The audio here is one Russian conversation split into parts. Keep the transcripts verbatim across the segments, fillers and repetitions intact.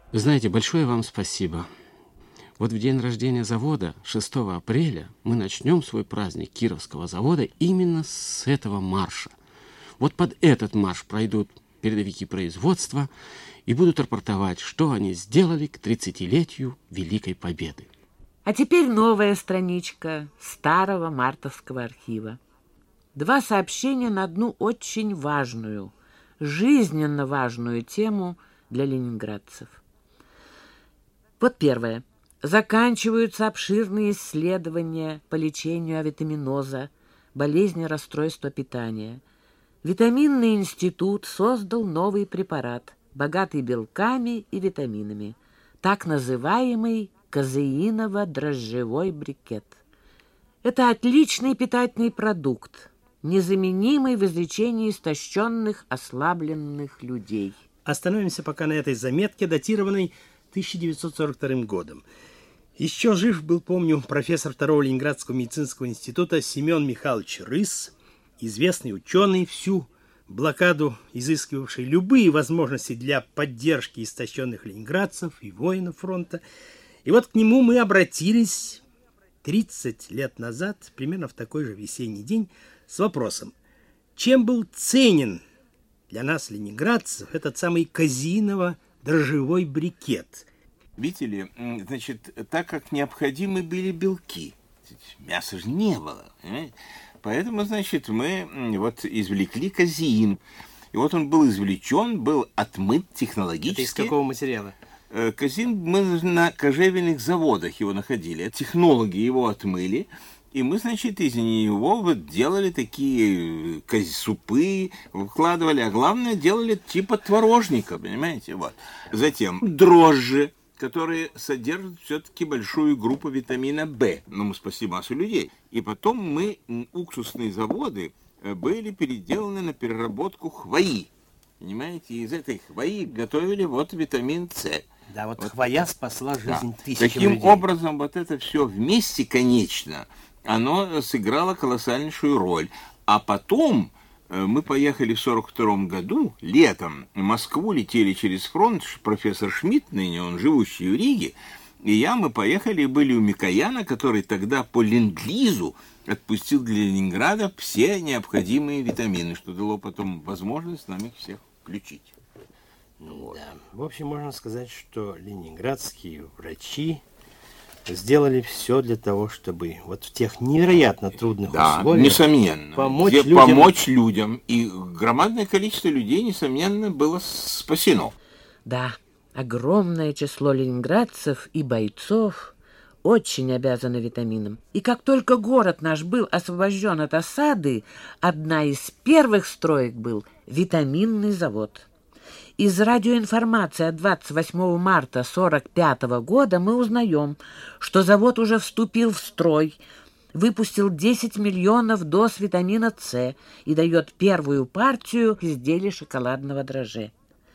Вы знаете, большое вам спасибо. Вот в день рождения завода, шестого апреля, мы начнем свой праздник Кировского завода именно с этого марша. Вот под этот марш пройдут передовики производства и будут рапортовать, что они сделали к тридцатилетию Великой Победы. А теперь новая страничка старого мартовского архива. Два сообщения на одну очень важную, жизненно важную тему для ленинградцев. Вот первое. Заканчиваются обширные исследования по лечению авитаминоза, болезни расстройства питания. Витаминный институт создал новый препарат, богатый белками и витаминами, так называемый казеиново-дрожжевой брикет. Это отличный питательный продукт, незаменимый в излечении истощенных, ослабленных людей. Остановимся пока на этой заметке, датированной тысяча девятьсот сорок вторым годом. Еще жив был, помню, профессор второго Ленинградского медицинского института Семен Михайлович Рыс, известный ученый, всю блокаду изыскивавший любые возможности для поддержки истощенных ленинградцев и воинов фронта. И вот к нему мы обратились тридцать лет назад, примерно в такой же весенний день, с вопросом, чем был ценен для нас, ленинградцев, этот самый казеиново-дрожжевой брикет. Видите ли, значит, так как необходимы были белки, мяса же не было, понимаете? Поэтому, значит, мы вот извлекли казеин. И вот он был извлечен, был отмыт технологически. Это из какого материала? Казеин мы на кожевенных заводах его находили. Технологи его отмыли. И мы, значит, из него вот делали такие супы, выкладывали, а главное, делали типа творожника, понимаете, вот. Затем дрожжи, которые содержат все-таки большую группу витамина В. Ну, мы спасли массу людей. И потом мы, уксусные заводы, были переделаны на переработку хвои. Понимаете, из этой хвои готовили вот витамин С. Да, вот, вот хвоя спасла жизнь да. тысячам Таким людей. образом, вот это все вместе, конечно, оно сыграло колоссальнейшую роль. А потом мы поехали в сорок втором году, летом, в Москву, летели через фронт, профессор Шмидт, ныне он живущий в Риге, и я, мы поехали и были у Микояна, который тогда по ленд-лизу отпустил для Ленинграда все необходимые витамины, что дало потом возможность нам их всех включить. Вот. Да. В общем, можно сказать, что ленинградские врачи сделали все для того, чтобы вот в тех невероятно трудных да, условиях несомненно, помочь где людям. помочь людям. И громадное количество людей, несомненно, было спасено. Да, огромное число ленинградцев и бойцов очень обязаны витаминам. И как только город наш был освобожден от осады, одна из первых строек был витаминный завод. Из радиоинформации от двадцать восьмого марта сорок пятого года мы узнаем, что завод уже вступил в строй, выпустил десять миллионов доз витамина С и дает первую партию изделий шоколадного дрожжа.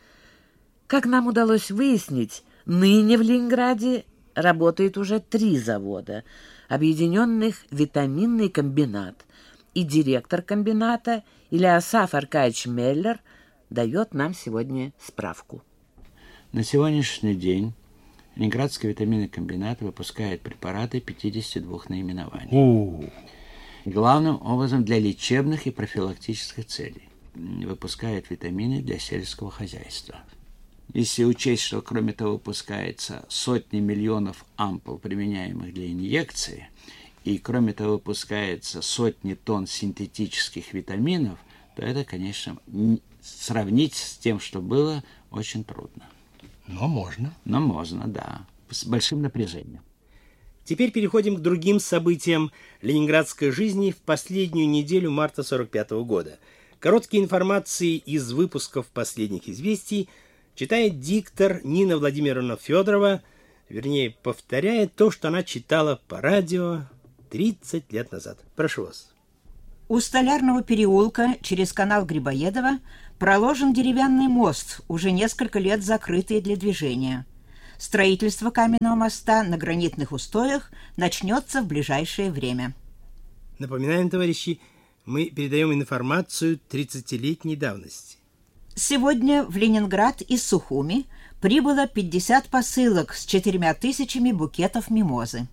Как нам удалось выяснить, ныне в Ленинграде работает уже три завода, объединенных в витаминный комбинат, и директор комбината Ильясаф Аркадьевич Меллер дает нам сегодня справку. На сегодняшний день Ленинградский витаминный комбинат выпускает препараты пятидесяти двух наименований. У-у-у. Главным образом для лечебных и профилактических целей. Выпускает витамины для сельского хозяйства. Если учесть, что кроме того выпускается сотни миллионов ампул, применяемых для инъекции, и кроме того выпускается сотни тонн синтетических витаминов, то это, конечно, сравнить с тем, что было, очень трудно. Но можно. Но можно, да. С большим напряжением. Теперь переходим к другим событиям ленинградской жизни в последнюю неделю марта сорок пятого года. Короткие информации из выпусков последних известий читает диктор Нина Владимировна Федорова, вернее, повторяет то, что она читала по радио тридцать лет назад. Прошу вас. У Столярного переулка через канал Грибоедова проложен деревянный мост, уже несколько лет закрытый для движения. Строительство каменного моста на гранитных устоях начнется в ближайшее время. Напоминаем, товарищи, мы передаем информацию тридцатилетней давности. Сегодня в Ленинград из Сухуми прибыло пятьдесят посылок с четырьмя тысячами букетов мимозы.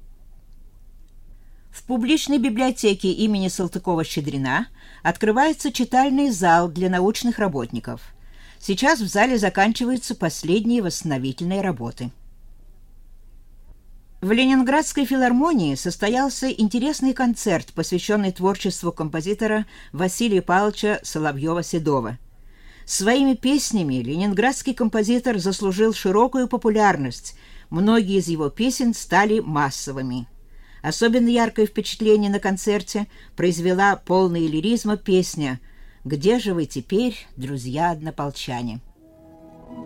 В публичной библиотеке имени Салтыкова-Щедрина открывается читальный зал для научных работников. Сейчас в зале заканчиваются последние восстановительные работы. В Ленинградской филармонии состоялся интересный концерт, посвященный творчеству композитора Василия Павловича Соловьева-Седова. Своими песнями ленинградский композитор заслужил широкую популярность. Многие из его песен стали массовыми. Особенно яркое впечатление на концерте произвела полная лиризма песня «Где же вы теперь, друзья однополчане?».